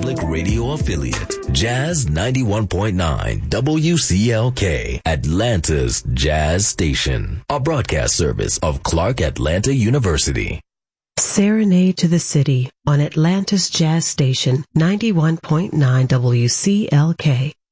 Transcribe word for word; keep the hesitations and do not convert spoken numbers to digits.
public radio affiliate, Jazz ninety-one point nine W C L K, Atlanta's Jazz Station, a broadcast service of Clark Atlanta University. Serenade to the City on Atlanta's Jazz Station, ninety-one point nine W C L K.